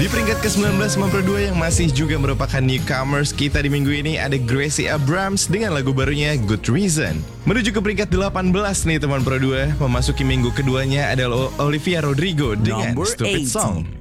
Di peringkat ke-19 memper 2 yang masih juga merupakan newcomers kita di minggu ini ada Gracie Abrams dengan lagu barunya Good Reason. Menuju ke peringkat 18 nih teman Pro 2, memasuki minggu keduanya adalah Olivia Rodrigo dengan Number Stupid 18. Song.